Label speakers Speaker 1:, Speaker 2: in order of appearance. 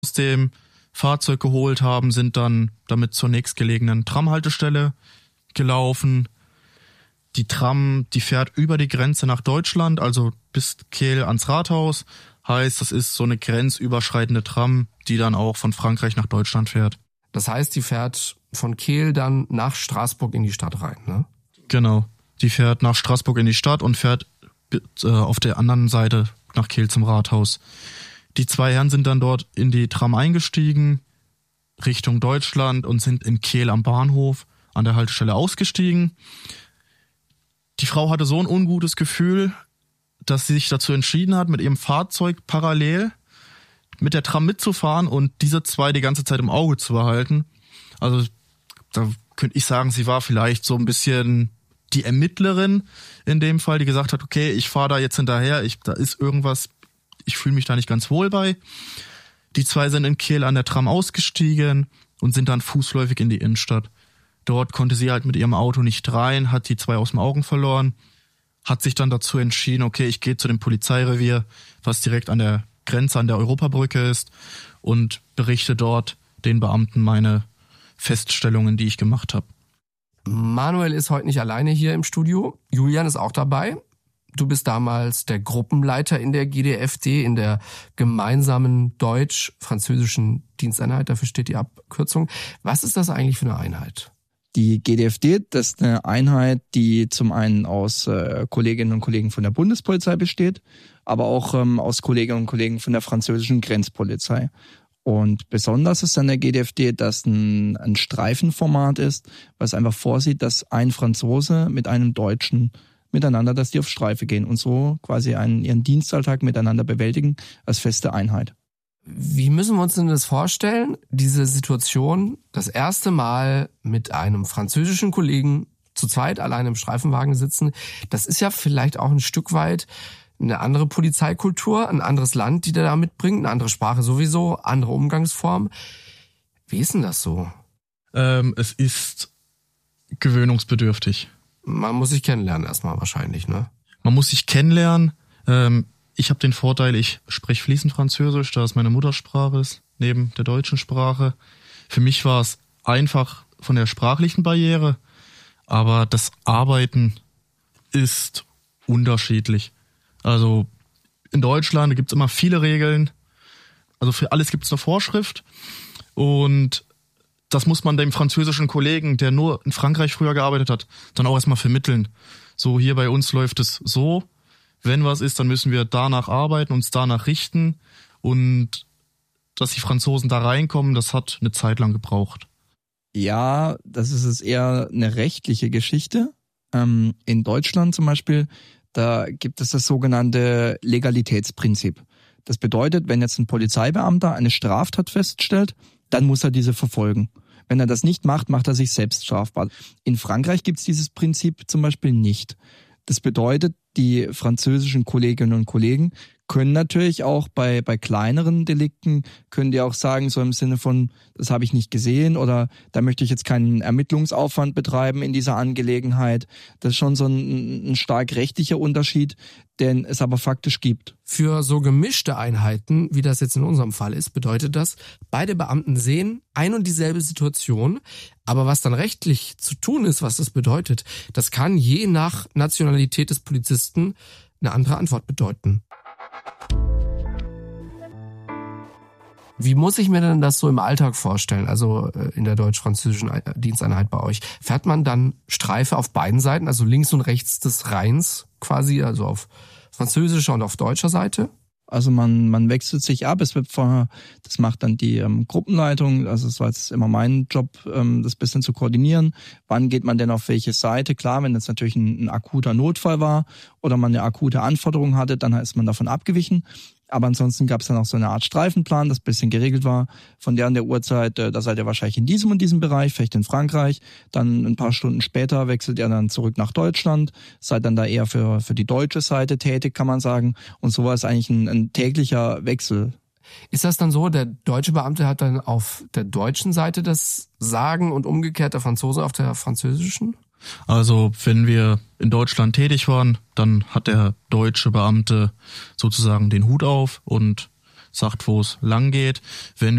Speaker 1: aus dem Fahrzeug geholt haben, sind dann damit zur nächstgelegenen Tramhaltestelle gelaufen. Die Tram, die fährt über die Grenze nach Deutschland, also bis Kehl ans Rathaus. Heißt, das ist so eine grenzüberschreitende Tram, die dann auch von Frankreich nach Deutschland fährt.
Speaker 2: Das heißt, die fährt von Kehl dann nach Straßburg in die Stadt rein, ne?
Speaker 1: Genau. Die fährt nach Straßburg in die Stadt und fährt auf der anderen Seite nach Kehl zum Rathaus. Die zwei Herren sind dann dort in die Tram eingestiegen, Richtung Deutschland, und sind in Kehl am Bahnhof an der Haltestelle ausgestiegen. Die Frau hatte so ein ungutes Gefühl, dass sie sich dazu entschieden hat, mit ihrem Fahrzeug parallel mit der Tram mitzufahren und diese zwei die ganze Zeit im Auge zu behalten. Also da könnte ich sagen, sie war vielleicht so ein bisschen die Ermittlerin in dem Fall, die gesagt hat, okay, ich fahre da jetzt hinterher, da ist irgendwas, ich fühle mich da nicht ganz wohl bei. Die zwei sind in Kehl an der Tram ausgestiegen und sind dann fußläufig in die Innenstadt. Dort konnte sie halt mit ihrem Auto nicht rein, hat die zwei aus den Augen verloren, hat sich dann dazu entschieden, okay, ich gehe zu dem Polizeirevier, was direkt an der Grenze an der Europabrücke ist, und berichte dort den Beamten meine Feststellungen, die ich gemacht habe.
Speaker 2: Manuel ist heute nicht alleine hier im Studio. Julian ist auch dabei. Du bist damals der Gruppenleiter in der GdFD, in der gemeinsamen deutsch-französischen Diensteinheit. Dafür steht die Abkürzung. Was ist das eigentlich für eine Einheit?
Speaker 3: Die GdFD, das ist eine Einheit, die zum einen aus Kolleginnen und Kollegen von der Bundespolizei besteht, aber auch aus Kolleginnen und Kollegen von der französischen Grenzpolizei. Und besonders ist an der GdFD, dass ein Streifenformat ist, was einfach vorsieht, dass ein Franzose mit einem Deutschen miteinander, dass die auf Streife gehen und so quasi ihren Dienstalltag miteinander bewältigen als feste Einheit.
Speaker 2: Wie müssen wir uns denn das vorstellen, diese Situation, das erste Mal mit einem französischen Kollegen zu zweit alleine im Streifenwagen sitzen? Das ist ja vielleicht auch ein Stück weit eine andere Polizeikultur, ein anderes Land, die der da mitbringt, eine andere Sprache sowieso, andere Umgangsform. Wie ist denn das so?
Speaker 1: Es ist gewöhnungsbedürftig.
Speaker 2: Man muss sich kennenlernen erstmal wahrscheinlich, ne?
Speaker 1: Man muss sich kennenlernen. Ich habe den Vorteil, ich spreche fließend Französisch, da es meine Muttersprache ist, neben der deutschen Sprache. Für mich war es einfach von der sprachlichen Barriere, aber das Arbeiten ist unterschiedlich. Also in Deutschland gibt es immer viele Regeln, also für alles gibt es eine Vorschrift, und das muss man dem französischen Kollegen, der nur in Frankreich früher gearbeitet hat, dann auch erstmal vermitteln. So, hier bei uns läuft es so, wenn was ist, dann müssen wir danach arbeiten, uns danach richten, und dass die Franzosen da reinkommen, das hat eine Zeit lang gebraucht.
Speaker 3: Ja, das ist jetzt eher eine rechtliche Geschichte. In Deutschland zum Beispiel, da gibt es das sogenannte Legalitätsprinzip. Das bedeutet, wenn jetzt ein Polizeibeamter eine Straftat feststellt, dann muss er diese verfolgen. Wenn er das nicht macht, macht er sich selbst strafbar. In Frankreich gibt es dieses Prinzip zum Beispiel nicht. Das bedeutet, die französischen Kolleginnen und Kollegen können natürlich auch bei kleineren Delikten, können die auch sagen, so im Sinne von, das habe ich nicht gesehen, oder da möchte ich jetzt keinen Ermittlungsaufwand betreiben in dieser Angelegenheit. Das ist schon so ein stark rechtlicher Unterschied, den es aber faktisch gibt.
Speaker 2: Für so gemischte Einheiten, wie das jetzt in unserem Fall ist, bedeutet das, beide Beamten sehen ein und dieselbe Situation, aber was dann rechtlich zu tun ist, was das bedeutet, das kann je nach Nationalität des Polizisten eine andere Antwort bedeuten. Wie muss ich mir denn das so im Alltag vorstellen, also in der deutsch-französischen Diensteinheit bei euch? Fährt man dann Streife auf beiden Seiten, also links und rechts des Rheins quasi, also auf französischer und auf deutscher Seite?
Speaker 3: Also man wechselt sich ab, das macht dann die Gruppenleitung, also es war jetzt immer mein Job, das bisschen zu koordinieren. Wann geht man denn auf welche Seite? Klar, wenn jetzt natürlich ein akuter Notfall war oder man eine akute Anforderung hatte, dann ist man davon abgewichen. Aber ansonsten gab es dann auch so eine Art Streifenplan, das ein bisschen geregelt war. Von der an der Uhrzeit, da seid ihr wahrscheinlich in diesem und diesem Bereich, vielleicht in Frankreich. Dann ein paar Stunden später wechselt ihr dann zurück nach Deutschland. Seid dann da eher für die deutsche Seite tätig, kann man sagen. Und so war es eigentlich ein täglicher Wechsel.
Speaker 2: Ist das dann so, der deutsche Beamte hat dann auf der deutschen Seite das Sagen und umgekehrt der Franzose auf der französischen?
Speaker 1: Also wenn wir in Deutschland tätig waren, dann hat der deutsche Beamte sozusagen den Hut auf und sagt, wo es lang geht. Wenn